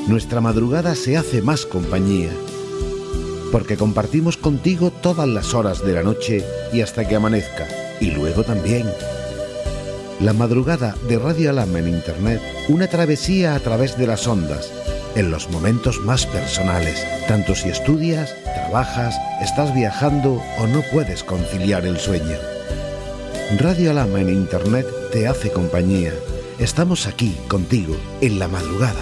nuestra madrugada se hace más compañía, porque compartimos contigo todas las horas de la noche y hasta que amanezca, y luego también. La madrugada de Radio Alhama en Internet, una travesía a través de las ondas, en los momentos más personales, tanto si estudias, trabajas, estás viajando o no puedes conciliar el sueño. Radio Alhama en Internet te hace compañía. Estamos aquí contigo en la madrugada.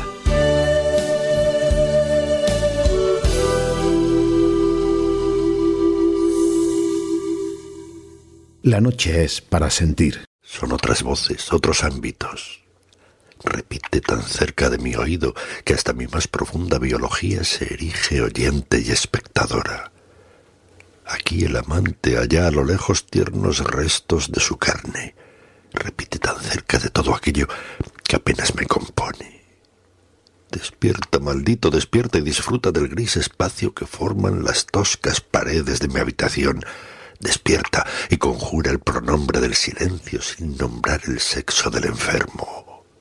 La noche es para sentir. Son otras voces, otros ámbitos. Repite tan cerca de mi oído que hasta mi más profunda biología se erige oyente y espectadora. Aquí el amante, allá a lo lejos tiernos restos de su carne. Repite tan cerca de todo aquello que apenas me compone. Despierta, maldito, despierta y disfruta del gris espacio que forman las toscas paredes de mi habitación. Despierta y conjura el pronombre del silencio sin nombrar el sexo del enfermo.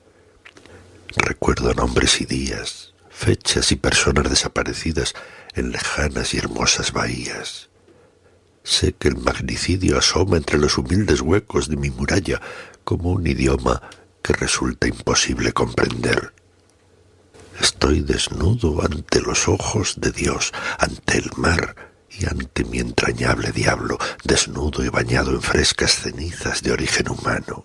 Recuerdo nombres y días, fechas y personas desaparecidas en lejanas y hermosas bahías. Sé que el magnicidio asoma entre los humildes huecos de mi muralla como un idioma que resulta imposible comprender. Estoy desnudo ante los ojos de Dios, ante el mar y ante mi entrañable diablo, desnudo y bañado en frescas cenizas de origen humano.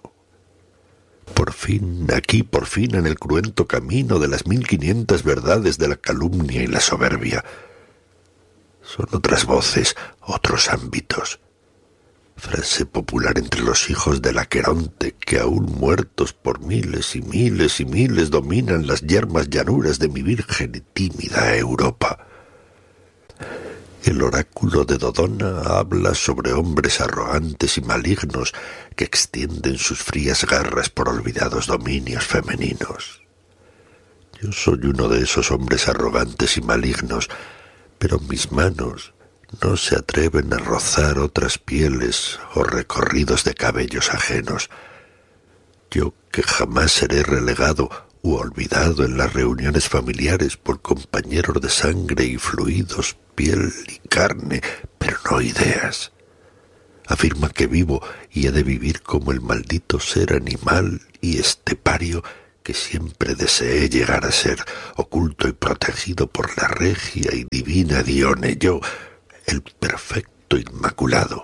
Por fin, aquí, por fin, en el cruento camino de las 1500 verdades de la calumnia y la soberbia. Son otras voces, otros ámbitos. Frase popular entre los hijos del Aqueronte que aún muertos por miles y miles y miles dominan las yermas llanuras de mi virgen y tímida Europa. El oráculo de Dodona habla sobre hombres arrogantes y malignos que extienden sus frías garras por olvidados dominios femeninos. Yo soy uno de esos hombres arrogantes y malignos, pero mis manos no se atreven a rozar otras pieles o recorridos de cabellos ajenos. Yo que jamás seré relegado u olvidado en las reuniones familiares por compañeros de sangre y fluidos, piel y carne, pero no ideas. Afirma que vivo y he de vivir como el maldito ser animal y estepario que siempre deseé llegar a ser, oculto y protegido por la regia y divina Dione, yo, el perfecto inmaculado.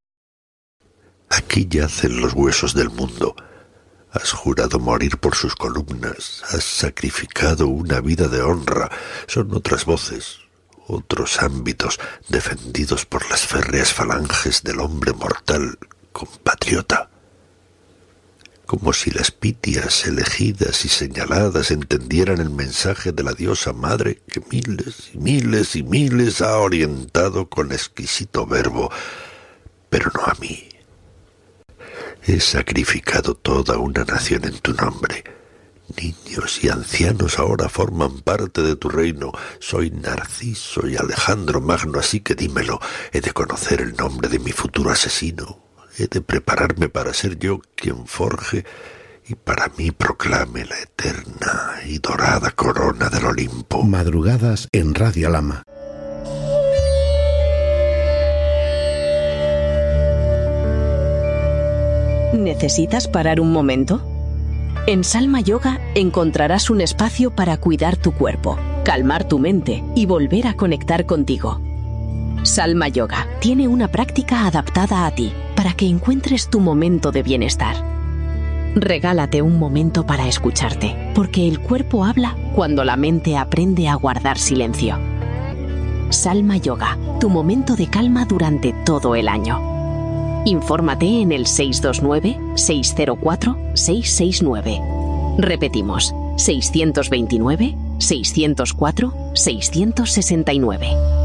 Aquí yacen los huesos del mundo. Has jurado morir por sus columnas, has sacrificado una vida de honra. Son otras voces, otros ámbitos defendidos por las férreas falanges del hombre mortal, compatriota. Como si las pitias elegidas y señaladas entendieran el mensaje de la diosa madre que miles y miles y miles ha orientado con exquisito verbo, pero no a mí. He sacrificado toda una nación en tu nombre. Niños y ancianos ahora forman parte de tu reino. Soy Narciso y Alejandro Magno, así que dímelo. He de conocer el nombre de mi futuro asesino. He de prepararme para ser yo quien forje y para mí proclame la eterna y dorada corona del Olimpo. Madrugadas en Radio Alhama. ¿Necesitas parar un momento? En Salma Yoga encontrarás un espacio para cuidar tu cuerpo, calmar tu mente y volver a conectar contigo. Salma Yoga tiene una práctica adaptada a ti para que encuentres tu momento de bienestar. Regálate un momento para escucharte, porque el cuerpo habla cuando la mente aprende a guardar silencio. Salma Yoga, tu momento de calma durante todo el año. Infórmate en el 629-604-669. Repetimos, 629-604-669.